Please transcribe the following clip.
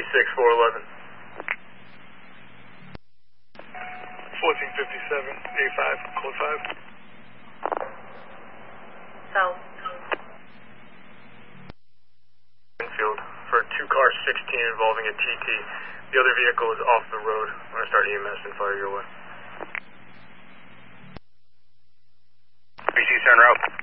411. 1457, A5, code 5. South. Infield for 2-car 16 involving a TT. The other vehicle is off the road. I'm going to start EMS and fire your way. BC, send route.